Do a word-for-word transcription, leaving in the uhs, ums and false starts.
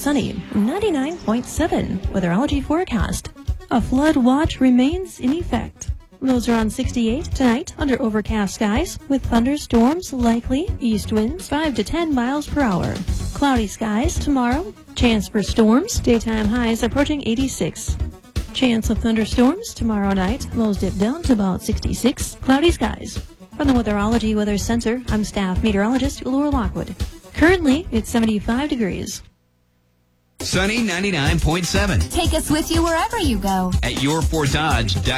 sunny, ninety-nine point seven. Weatherology forecast. A flood watch remains in effect. Lows are on sixty-eight tonight under overcast skies with thunderstorms likely. East winds five to ten miles per hour. Cloudy skies tomorrow. Chance for storms. Daytime highs approaching eighty-six. Chance of thunderstorms tomorrow night. Lows dip down to about sixty-six. Cloudy skies. From the Weatherology Weather Center, I'm staff meteorologist Laura Lockwood. Currently, it's seventy-five degrees. Sunny ninety-nine point seven. Take us with you wherever you go. At your Ford Dodge.